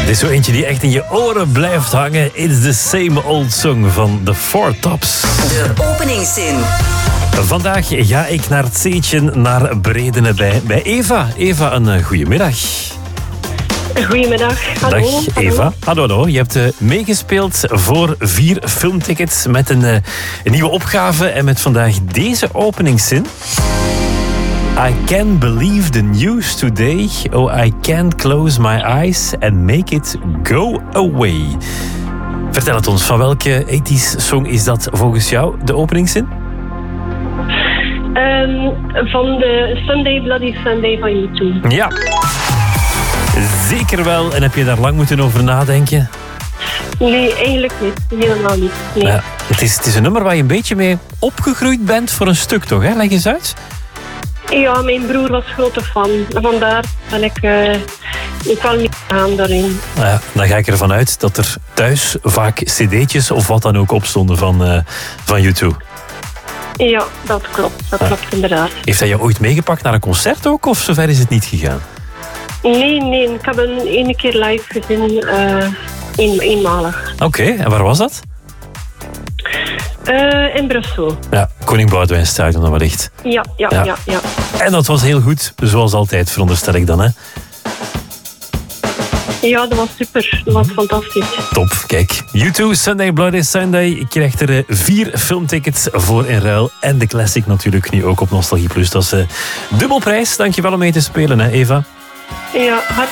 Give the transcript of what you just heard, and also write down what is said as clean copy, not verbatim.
Dit is zo eentje die echt in je oren blijft hangen. It's the same old song van The Four Tops. De openingszin. Vandaag ga ik naar het zeetje naar Bredene bij Eva. Eva, een goedemiddag. Goedemiddag. Hallo. Dag Eva. Hallo. Je hebt meegespeeld voor 4 filmtickets met een nieuwe opgave en met vandaag deze openingszin. I can't believe the news today. Oh, I can't close my eyes and make it go away. Vertel het ons, van welke 80s song is dat volgens jou, de openingszin? Van de Sunday Bloody Sunday van U2. Ja, zeker wel. En heb je daar lang moeten over nadenken? Nee, eigenlijk niet. Helemaal niet. Nee. Ja, het is een nummer waar je een beetje mee opgegroeid bent voor een stuk, toch? Hè? Leg eens uit. Ja, mijn broer was grote fan. Vandaar ben ik wel niet aan daarin. Nou ja, dan ga ik ervan uit dat er thuis vaak cd'tjes of wat dan ook op stonden van U2. Ja, dat klopt. Dat klopt inderdaad. Heeft hij je ooit meegepakt naar een concert ook, of zover is het niet gegaan? Nee. Ik heb hem 1 keer live gezien. Eenmalig. Oké, en waar was dat? In Brussel. Ja, Koning Boudewijnstadion dan wellicht. Ja. En dat was heel goed, zoals altijd, veronderstel ik dan, hè? Ja, dat was super. Dat was fantastisch. Top, kijk. U2, Sunday Bloody Sunday. Ik krijg er 4 filmtickets voor in ruil. En de classic natuurlijk nu ook op Nostalgie Plus. Dat is dubbelprijs. Dankjewel om mee te spelen, hè, Eva. Ja, hartelijk